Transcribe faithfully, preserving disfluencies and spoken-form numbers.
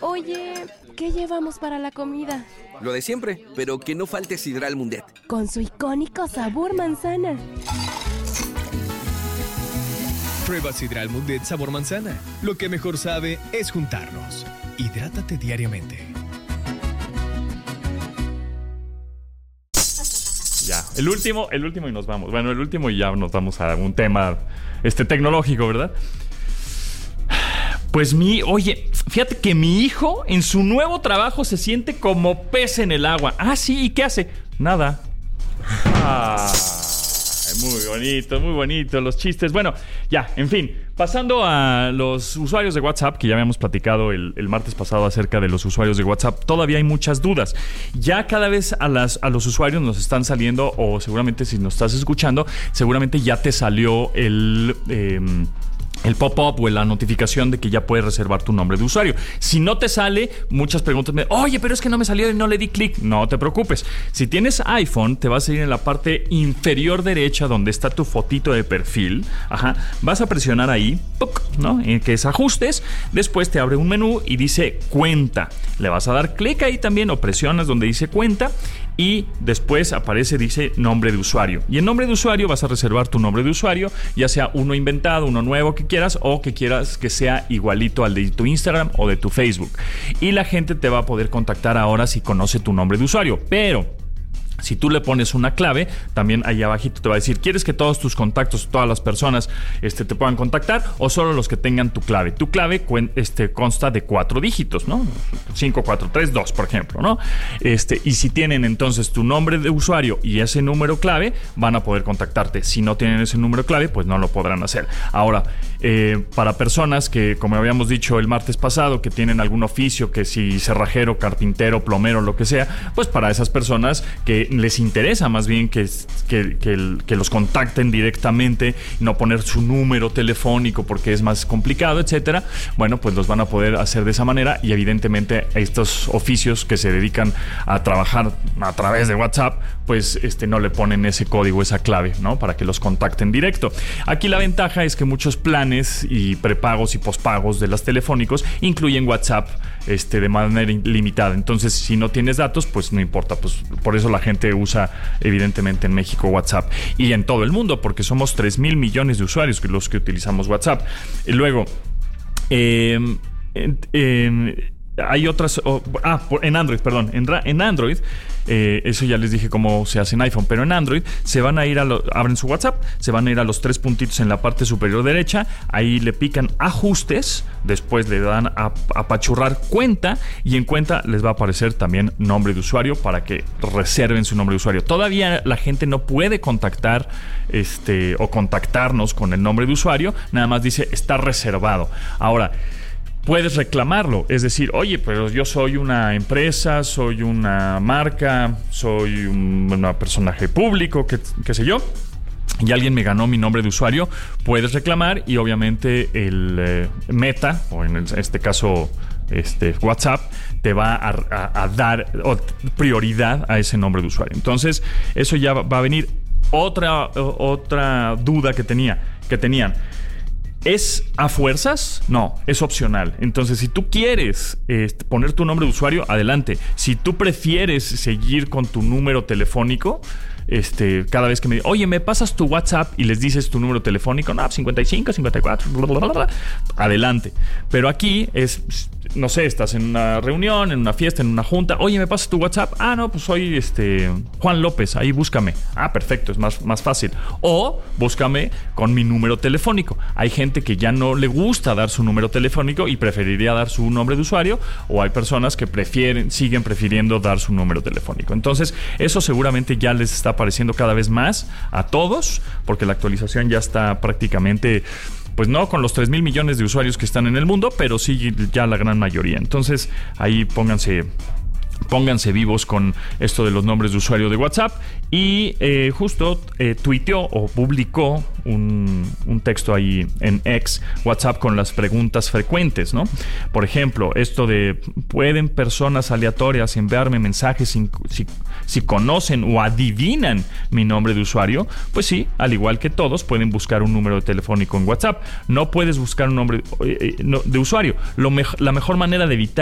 Oye, ¿qué llevamos para la comida? Lo de siempre, pero que no falte Sidral Mundet. Con su icónico sabor manzana. Prueba Sidral Mundet sabor manzana. Lo que mejor sabe es juntarnos. Hidrátate diariamente. Ya, el último, el último y nos vamos. Bueno, el último y ya nos vamos a un tema este, tecnológico, ¿verdad? Pues mi, oye, fíjate que mi hijo en su nuevo trabajo se siente como pez en el agua. Ah, sí, ¿y qué hace? Nada. Ah, muy bonito, muy bonito los chistes. Bueno, ya, en fin, pasando a los usuarios de WhatsApp, que ya habíamos platicado el, el martes pasado acerca de los usuarios de WhatsApp, todavía hay muchas dudas. Ya cada vez a, las, a los usuarios nos están saliendo, o seguramente si nos estás escuchando, seguramente ya te salió el... Eh, el pop-up o la notificación de que ya puedes reservar tu nombre de usuario. Si no te sale, muchas preguntas me, oye, pero es que no me salió y no le di clic. No te preocupes. Si tienes iPhone, te vas a ir en la parte inferior derecha donde está tu fotito de perfil. Ajá. Vas a presionar ahí, ¿no? En que es ajustes. Después te abre un menú y dice cuenta. Le vas a dar clic ahí también o presionas donde dice cuenta. Y después aparece, dice nombre de usuario. Y en nombre de usuario vas a reservar tu nombre de usuario, ya sea uno inventado, uno nuevo que quieras, o que quieras que sea igualito al de tu Instagram o de tu Facebook. Y la gente te va a poder contactar ahora si conoce tu nombre de usuario. Pero si tú le pones una clave, también ahí abajito te va a decir, ¿quieres que todos tus contactos, todas las personas este, te puedan contactar o solo los que tengan tu clave? Tu clave este, consta de cuatro dígitos, ¿no? cinco, cuatro, tres, dos, por ejemplo, ¿no? Este, y si tienen entonces tu nombre de usuario y ese número clave, van a poder contactarte. Si no tienen ese número clave, pues no lo podrán hacer. Ahora, eh, para personas que, como habíamos dicho el martes pasado, que tienen algún oficio, que si cerrajero, carpintero, plomero, lo que sea, pues para esas personas que les interesa más bien que, que, que, el, que los contacten directamente, no poner su número telefónico porque es más complicado, etcétera. Bueno, pues los van a poder hacer de esa manera y evidentemente estos oficios que se dedican a trabajar a través de WhatsApp, pues este, no le ponen ese código, esa clave, ¿no? Para que los contacten directo. Aquí la ventaja es que muchos planes y prepagos y pospagos de las telefónicos incluyen WhatsApp este, de manera ilimitada. Entonces, si no tienes datos, pues no importa. Pues por eso la gente usa evidentemente en México WhatsApp y en todo el mundo, porque somos tres mil millones de usuarios los que utilizamos WhatsApp. Y luego, eh, en, en, hay otras... Oh, ah, en Android, perdón. En, en Android, eh, eso ya les dije cómo se hace en iPhone, pero en Android se van a ir a... Lo, abren su WhatsApp, se van a ir a los tres puntitos en la parte superior derecha, ahí le pican ajustes, después le dan a apachurrar cuenta y en cuenta les va a aparecer también nombre de usuario para que reserven su nombre de usuario. Todavía la gente no puede contactar este, o contactarnos con el nombre de usuario, nada más dice está reservado. Ahora, puedes reclamarlo, es decir, oye, pero yo soy una empresa, soy una marca, soy un, un personaje público, qué, qué sé yo, y alguien me ganó mi nombre de usuario, puedes reclamar y obviamente el eh, Meta, o en este caso este, WhatsApp, te va a, a, a dar prioridad a ese nombre de usuario. Entonces, eso ya va a venir. Otra, otra duda que tenía, que tenían. ¿Es a fuerzas? No, es opcional. Entonces, si tú quieres eh, poner tu nombre de usuario, adelante. Si tú prefieres seguir con tu número telefónico, este, cada vez que me oye, ¿me pasas tu WhatsApp? Y les dices tu número telefónico, no, cincuenta y cinco, cincuenta y cuatro, bla, bla, bla, bla, adelante. Pero aquí es, no sé, estás en una reunión, en una fiesta, en una junta, oye, ¿me pasas tu WhatsApp? Ah, no, pues soy este Juan López, ahí búscame. Ah, perfecto, es más, más fácil. O búscame con mi número telefónico. Hay gente que ya no le gusta dar su número telefónico y preferiría dar su nombre de usuario, o hay personas que prefieren, siguen prefiriendo dar su número telefónico. Entonces, eso seguramente ya les está apareciendo cada vez más a todos, porque la actualización ya está prácticamente, pues no con los tres mil millones de usuarios que están en el mundo, pero sí ya la gran mayoría. Entonces, ahí pónganse... Pónganse vivos con esto de los nombres de usuario de WhatsApp. Y eh, justo eh, tuiteó o publicó un, un texto ahí en X, WhatsApp, con las preguntas frecuentes, ¿no? Por ejemplo, esto de ¿pueden personas aleatorias enviarme mensajes sin, si, si conocen o adivinan mi nombre de usuario? Pues sí, al igual que todos pueden buscar un número telefónico en WhatsApp. No puedes buscar un nombre eh, eh, no, de usuario. Lo me- la mejor manera de evitar